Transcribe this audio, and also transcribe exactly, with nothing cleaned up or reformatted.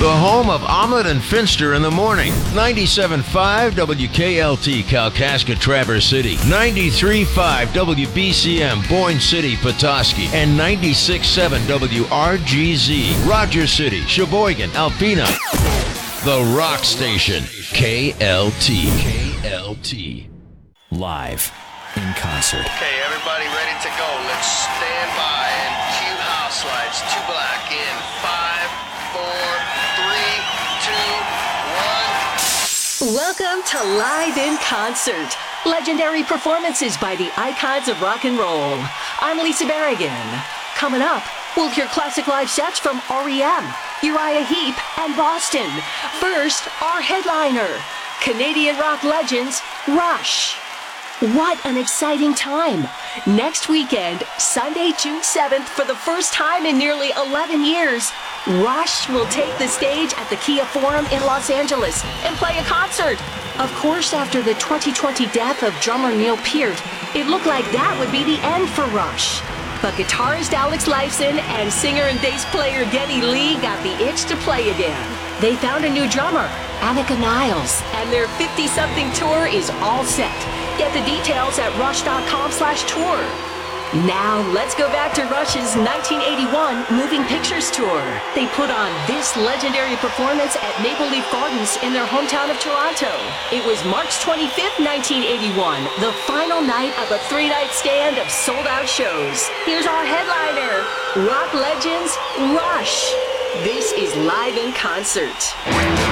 The home of Omelet and Finster in the morning. ninety-seven point five W K L T Kalkaska Traverse City. ninety-three point five W B C M Boyne City Petoskey. And ninety-six point seven W R G Z Rogers City, Sheboygan, Alpena. The Rock Station. K L T. K L T. Live in concert. Okay, everybody ready to go. Let's stand by and cue house lights. Two black in five, four, three, two, one. Welcome to Live in Concert. Legendary performances by the icons of rock and roll. I'm Lisa Berrigan. Coming up, we'll hear classic live sets from R E M, Uriah Heep, and Boston. First, our headliner, Canadian rock legends, Rush. What an exciting time. Next weekend, Sunday, June seventh, for the first time in nearly eleven years, Rush will take the stage at the Kia Forum in Los Angeles and play a concert. Of course, after the twenty twenty death of drummer Neil Peart, it looked like that would be the end for Rush. But guitarist Alex Lifeson and singer and bass player Geddy Lee got the itch to play again. They found a new drummer, Annika Niles, and their fifty-something tour is all set. Get the details at rush.com slash tour. Now, let's go back to Rush's nineteen eighty-one Moving Pictures Tour. They put on this legendary performance at Maple Leaf Gardens in their hometown of Toronto. It was March twenty-fifth, nineteen eighty-one, the final night of a three-night stand of sold-out shows. Here's our headliner, rock legends, Rush. This is Live in Concert.